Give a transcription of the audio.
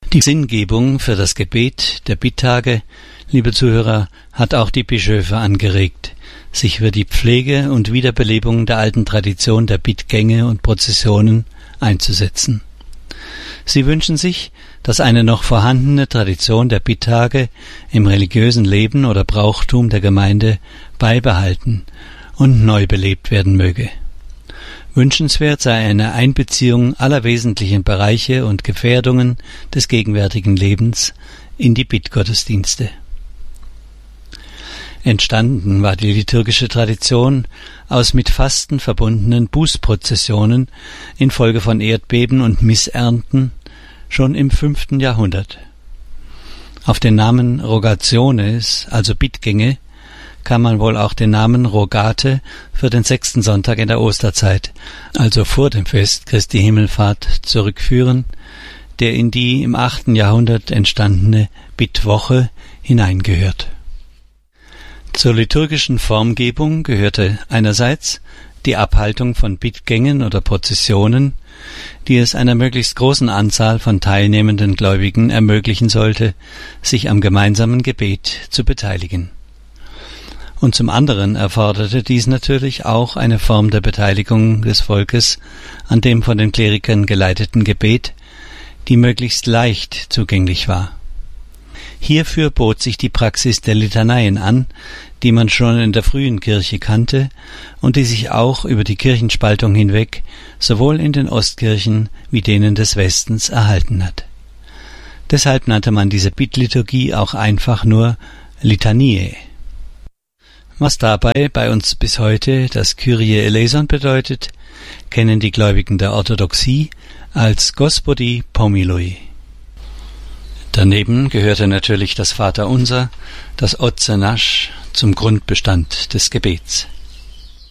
Die Sinngebung für das Gebet der Bitttage, liebe Zuhörer, hat auch die Bischöfe angeregt, sich für die Pflege und Wiederbelebung der alten Tradition der Bittgänge und Prozessionen einzusetzen. Sie wünschen sich, dass eine noch vorhandene Tradition der Bitttage im religiösen Leben oder Brauchtum der Gemeinde beibehalten und neu belebt werden möge. Wünschenswert sei eine Einbeziehung aller wesentlichen Bereiche und Gefährdungen des gegenwärtigen Lebens in die Bittgottesdienste. Entstanden war die liturgische Tradition aus mit Fasten verbundenen Bußprozessionen infolge von Erdbeben und Missernten schon im 5. Jahrhundert. Auf den Namen Rogationes, also Bittgänge, kann man wohl auch den Namen Rogate für den 6. Sonntag in der Osterzeit, also vor dem Fest Christi Himmelfahrt, zurückführen, der in die im 8. Jahrhundert entstandene Bittwoche hineingehört. Zur liturgischen Formgebung gehörte einerseits die Abhaltung von Bittgängen oder Prozessionen, die es einer möglichst großen Anzahl von teilnehmenden Gläubigen ermöglichen sollte, sich am gemeinsamen Gebet zu beteiligen. Und zum anderen erforderte dies natürlich auch eine Form der Beteiligung des Volkes an dem von den Klerikern geleiteten Gebet, die möglichst leicht zugänglich war. Hierfür bot sich die Praxis der Litaneien an, die man schon in der frühen Kirche kannte und die sich auch über die Kirchenspaltung hinweg sowohl in den Ostkirchen wie denen des Westens erhalten hat. Deshalb nannte man diese Bittliturgie auch einfach nur Litanie. Was dabei bei uns bis heute das Kyrie eleison bedeutet, kennen die Gläubigen der Orthodoxie als Gospodi pomiloi. Daneben gehörte natürlich das Vaterunser, das Otse Nasch, zum Grundbestand des Gebets.